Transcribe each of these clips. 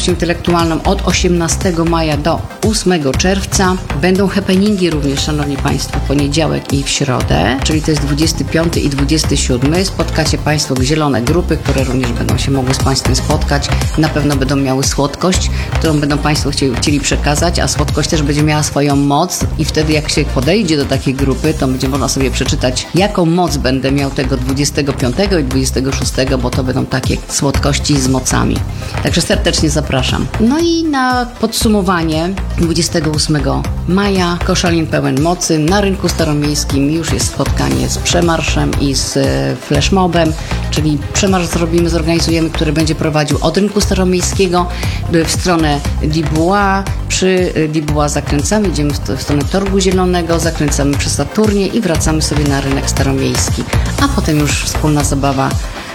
własnością intelektualną od 18 maja do 8 czerwca. Będą happeningi również, szanowni państwo, w poniedziałek i w środę, czyli to jest 25 i 27. Spotkacie państwo zielone grupy, które również będą się mogły z państwem spotkać. Na pewno będą miały słodkość, którą będą państwo chcieli przekazać, a słodkość też będzie miała swoją moc i wtedy jak się podejdzie do takiej grupy, to będzie można sobie przeczytać, jaką moc będę miał tego 25 i 26, bo to będą takie słodkości z mocami. Także serdecznie zapraszam. No i na podsumowanie 28 maja Koszalin pełen mocy. Na rynku staromiejskim już jest spotkanie z przemarszem i z flashmobem, czyli przemarsz zorganizujemy, który będzie prowadził od rynku staromiejskiego w stronę Dubois. Przy Dubois zakręcamy, idziemy w stronę Torgu Zielonego, zakręcamy przez Saturnię i wracamy sobie na rynek staromiejski. A potem już wspólna zabawa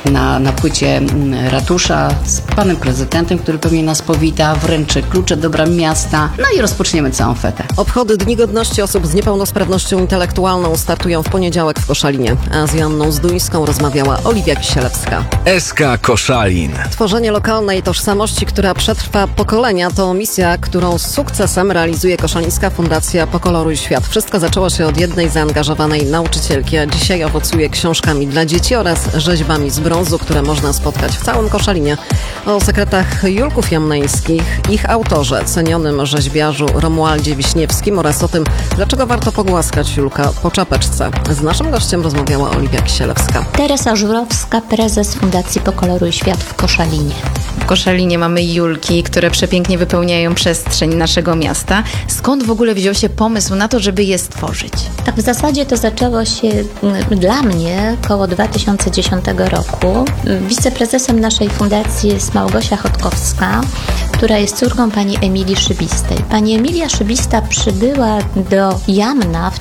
na płycie ratusza z panem prezydentem, który pewnie nas powita, wręczy klucze do bram miasta, no i rozpoczniemy całą fetę. Obchody Dni Godności Osób z Niepełnosprawnością Intelektualną startują w poniedziałek w Koszalinie. A z Joanną Zduńską rozmawiała Oliwia Kisielewska. SK Koszalin. Tworzenie lokalnej tożsamości, która przetrwa pokolenia, to misja, którą z sukcesem realizuje Koszalińska Fundacja Pokoloruj Świat. Wszystko zaczęło się od jednej zaangażowanej nauczycielki, a dzisiaj owocuje książkami dla dzieci oraz rzeźbami z brązu, które można spotkać w całym Koszalinie. O sekretach Julków Jamneńskich, ich autorze, cenionym rzeźbiarzu Romualdzie Wiśniewskim oraz o tym, dlaczego warto pogłaskać Julka po czapeczce. Z naszym gościem rozmawiała Oliwia Kisielewska. Teresa Żurowska, prezes Fundacji Pokoloruj Świat w Koszalinie. W Koszalinie mamy julki, które przepięknie wypełniają przestrzeń naszego miasta. Skąd w ogóle wziął się pomysł na to, żeby je stworzyć? Tak, w zasadzie to zaczęło się dla mnie koło 2010 roku. Wiceprezesem naszej fundacji jest Małgosia Chodkowska, która jest córką pani Emilii Szybistej. Pani Emilia Szybista przybyła do Jamna w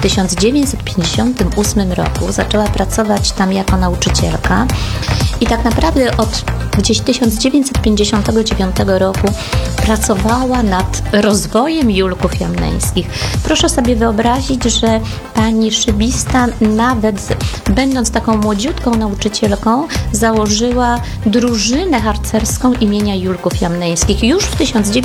1958 roku, zaczęła pracować tam jako nauczycielka i tak naprawdę od gdzieś 1959 roku pracowała nad rozwojem julków jamneńskich. Proszę sobie wyobrazić, że pani Szybista nawet będąc taką młodziutką nauczycielką założyła drużynę harcerską imienia Julków Jamneńskich już w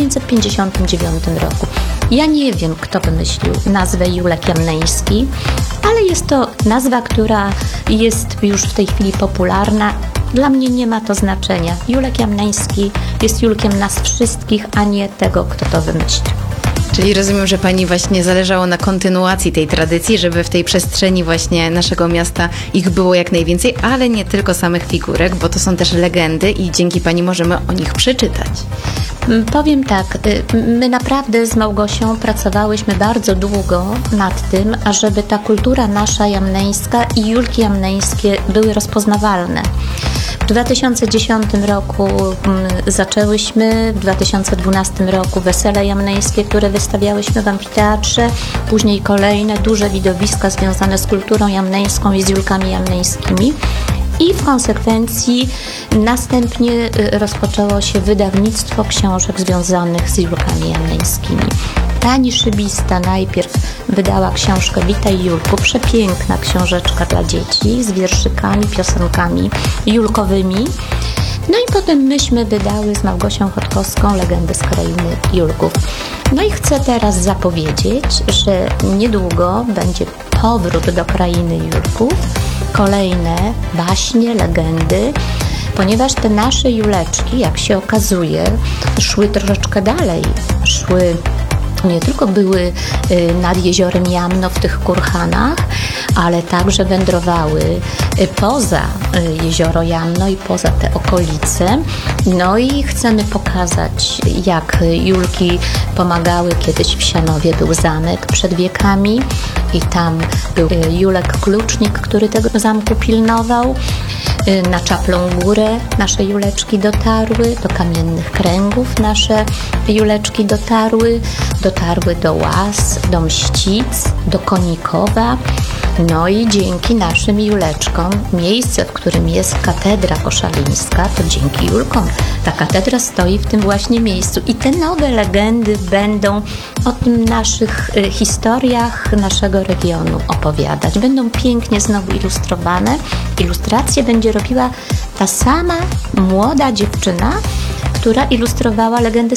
1959 roku. Ja nie wiem, kto wymyślił nazwę Julek Jamneński, ale jest to nazwa, która jest już w tej chwili popularna. Dla mnie nie ma to znaczenia. Julek Jamneński jest Julkiem nas wszystkich, a nie tego, kto to wymyślił. Czyli rozumiem, że pani właśnie zależało na kontynuacji tej tradycji, żeby w tej przestrzeni właśnie naszego miasta ich było jak najwięcej, ale nie tylko samych figurek, bo to są też legendy i dzięki pani możemy o nich przeczytać. Powiem tak, my naprawdę z Małgosią pracowałyśmy bardzo długo nad tym, ażeby ta kultura nasza jamneńska i julki jamneńskie były rozpoznawalne. W 2010 roku zaczęłyśmy, w 2012 roku wesele jamneńskie, które wystawiałyśmy w amfiteatrze, później kolejne duże widowiska związane z kulturą jamneńską i z julkami jamneńskimi. I w konsekwencji następnie rozpoczęło się wydawnictwo książek związanych z julkami jamneńskimi. Pani Szybista najpierw wydała książkę Witaj Julku, przepiękna książeczka dla dzieci z wierszykami, piosenkami julkowymi. No i potem myśmy wydały z Małgosią Chodkowską Legendy z krainy Julków. No i chcę teraz zapowiedzieć, że niedługo będzie powrót do krainy Julków, kolejne baśnie, legendy, ponieważ te nasze juleczki, jak się okazuje, szły troszeczkę dalej, nie tylko były nad jeziorem Jamno w tych kurhanach, ale także wędrowały poza jezioro Jamno i poza te okolice. No i chcemy pokazać, jak julki pomagały. Kiedyś w Sianowie był zamek przed wiekami i tam był Julek Klucznik, który tego zamku pilnował. Na Czaplą Górę nasze juleczki dotarły, do Kamiennych Kręgów nasze juleczki dotarły do Łaz, do Mścic, do Konikowa. No i dzięki naszym juleczkom, miejsce, w którym jest katedra koszalińska, to dzięki julkom ta katedra stoi w tym właśnie miejscu. I te nowe legendy będą o tym naszych historiach naszego regionu opowiadać. Będą pięknie znowu ilustrowane. Ilustrację będzie robiła ta sama młoda dziewczyna, która ilustrowała Legendy